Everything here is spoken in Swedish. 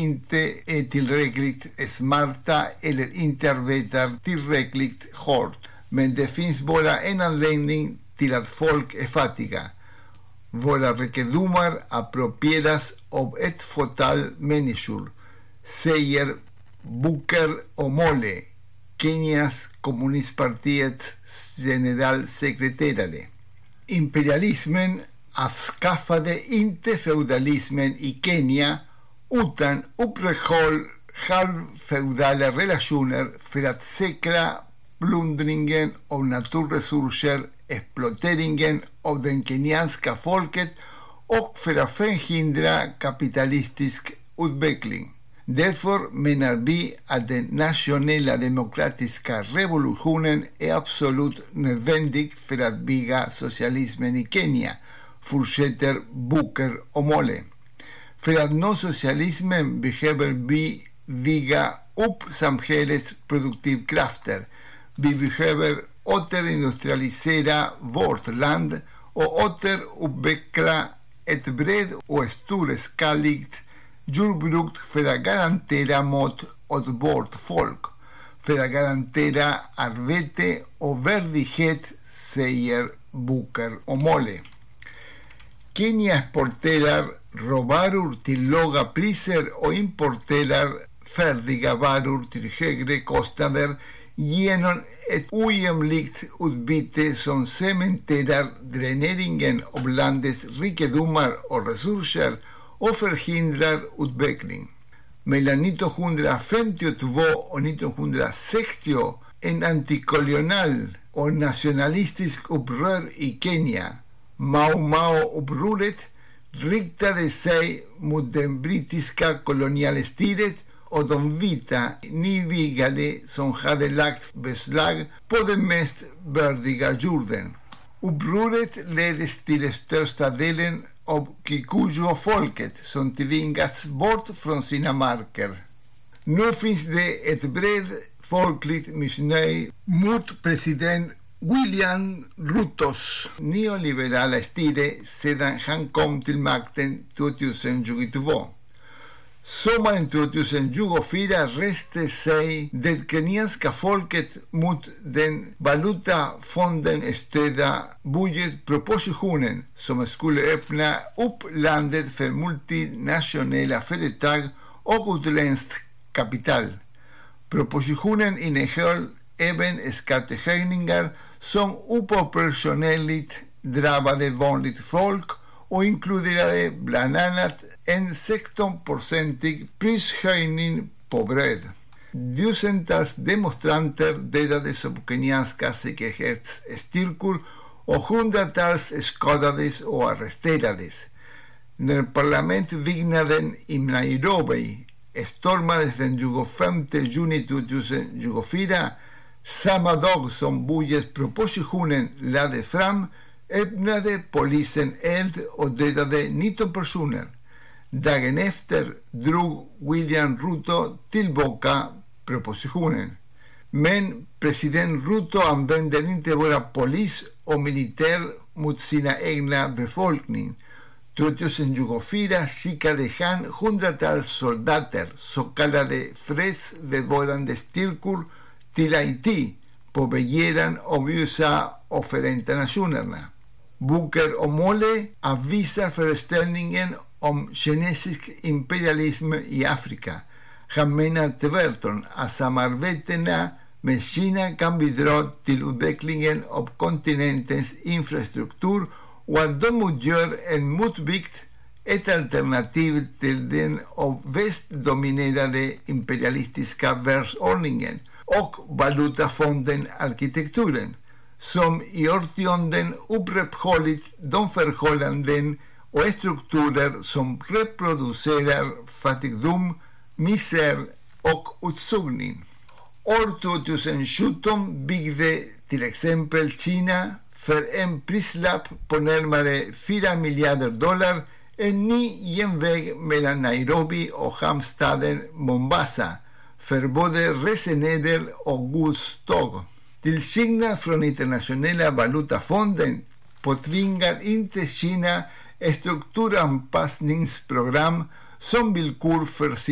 inte är tillräckligt smarta eller inte arbetar tillräckligt hårt. Men det finns bara en anledning till att folk är fattiga. Våra rikedomar approprieras av ett fåtal människor, säger Booker Omole, Kenias kommunistpartiets generalsekreterare. Imperialismen avskaffade inte feudalismen i Kenya utan upprätthöll halvfeudala relationer för att säkra plundringen av naturresurser, exploateringen av den kenyanska folket och för att förhindra kapitalistisk utveckling. Därför menar vi att den nationella demokratiska revolutionen är absolut nödvändig för att bygga socialismen i Kenya, fortsätter Booker Omole. För att nå socialismen behöver vi bygga upp samhällets produktivkrafter. Vi behöver återindustrialisera vårt land och återutveckla ett brett och storskaligt jordbruk för att garantera mat åt vårt folk, för att garantera arbete och värdighet, säger Booker Omole. Kenya exporterar råvaror till låga priser och importerar färdiga varor till högre kostnader genom ett ojämlikt utbyte som cementerar dräneringen av landets rikedomar och resurser och förhindrar utveckling. Mellan 1952 och 1960 en antikolonial och nationalistisk upprör i Kenya, Mau Mau-upproret, riktade sig mot den brittiska kolonialstyret och de vita nybyggare som hade lagt beslag på den mest värdiga jorden. Upproret leddes till största delen av Kikuyu-folket som tvingats bort från sina marker. Nu finns det ett brett folkligt missnöje mot president William Rutos neoliberala styre sedan han kom till makten 2022. Sommaren 2024 reste sig det kenyanska folket mot den valutafonden stödda budgetpropositionen som skulle öppna upp landet för multinationella företag och utländskt kapital. Propositionen innehöll även skattehöjningar som oproportionerligt drabbade vanligt folk och inkluderade bland annat en 16-procentig prishöjning på bröd. Tusentals demonstranter dödades av kenyanska säkerhetsstyrkor och hundratals skadades och arresterades. När parlamentbyggnaden i Nairobi stormades den 25 juni 2024, samma dag som budgetpropositionen lades fram, öppnade polisen eld och dödade 19 personer. Dagen efter drog William Ruto tillbaka propositionen. Men president Ruto använder inte bara polis och militär mot sina egna befolkning. 2024 skickade han hundratals soldater, så kallade fredsbevarande styrkor, till Haiti på begäran av USA och Förenta Nationerna. Booker Omole avvisar föreställningen om kinesisk imperialism i Afrika. Han menar tvärtom att samarbetena med Kina kan bidra till utvecklingen av kontinentens infrastruktur och att de utgör en motvikt, ett alternativ till den av väst dominerade imperialistiska världsordningen och valutafonden-arkitekturen, som i årtionden upprätthållit de förhållanden och strukturer som reproducerar fattigdom, misär och utsugning. År 2017 byggde till exempel Kina för en prislapp på närmare $4 miljarder en ny järnväg mellan Nairobi och hamnstaden Mombasa för både resenärer och godståg. Till skillnad från internationella valutafonden påtvingar inte Kina strukturanpassningsprogram som villkor för